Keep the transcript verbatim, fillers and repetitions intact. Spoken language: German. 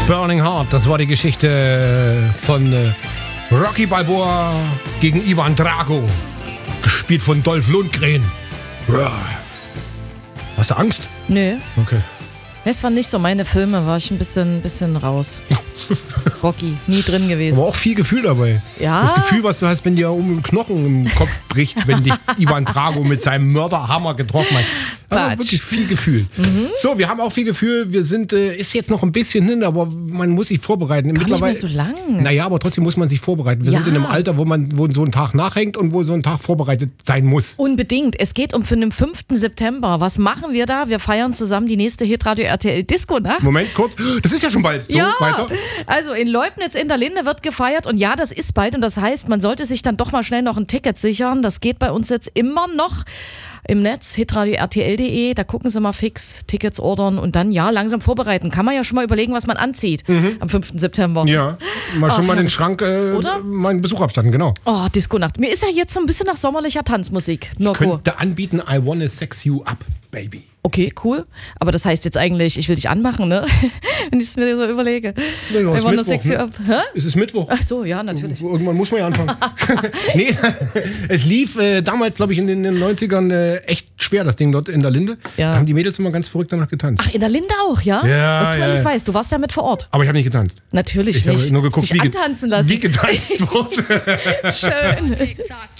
Burning Heart, das war die Geschichte von äh, Rocky Balboa gegen Ivan Drago. Gespielt von Dolph Lundgren. Hast du Angst? Nö. Okay. Das waren nicht so meine Filme, war ich ein bisschen, bisschen raus. Rocky, nie drin gewesen. Aber auch viel Gefühl dabei. Ja. Das Gefühl, was du hast, wenn dir um den Knochen im Kopf bricht, wenn dich Ivan Drago mit seinem Mörderhammer getroffen hat. Also wirklich viel Gefühl. Mhm. So, wir haben auch viel Gefühl. Wir sind, äh, ist jetzt noch ein bisschen hin, aber man muss sich vorbereiten. Gar nicht mehr so lang. Naja, aber trotzdem muss man sich vorbereiten. Wir ja. sind in einem Alter, wo man wo so ein Tag nachhängt und wo so ein Tag vorbereitet sein muss. Unbedingt. Es geht um für den fünften September. Was machen wir da? Wir feiern zusammen die nächste Hitradio R T L Disco-Nacht. Moment, kurz. Das ist ja schon bald. So, ja, weiter. Also in Leubnitz in der Linde wird gefeiert und ja, das ist bald und das heißt, man sollte sich dann doch mal schnell noch ein Ticket sichern. Das geht bei uns jetzt immer noch im Netz, hitradio r t l punkt d e, da gucken Sie mal fix, Tickets ordern und dann ja, langsam vorbereiten. Kann man ja schon mal überlegen, was man anzieht mhm. am fünften September. Ja, mal schon Ach, mal ja. den Schrank, äh, Oder? mal einen Besuch abstatten, genau. Oh, Disco-Nacht. Mir ist ja jetzt so ein bisschen nach sommerlicher Tanzmusik. Mirko. Könnte anbieten, I wanna sex you up, baby. Okay, cool. Aber das heißt jetzt eigentlich, ich will dich anmachen, ne? Wenn ich es mir so überlege. Ja, ja, I ist wanna Mittwoch, sex you ne? up. Hä? Es ist Mittwoch. Ach so, ja, natürlich. Irgendwann muss man ja anfangen. Nee, es lief äh, damals, glaube ich, in den, in den neunzigern äh, echt schwer, das Ding dort in der Linde. Ja. Da haben die Mädels immer ganz verrückt danach getanzt. Ach, in der Linde auch, ja? Ja, Was du ja, alles ja. weißt, du warst ja mit vor Ort. Aber ich habe nicht getanzt. Natürlich Ich nicht. habe nur geguckt, Hast dich wie, ge- antanzen lassen. wie getanzt wurde. Schön.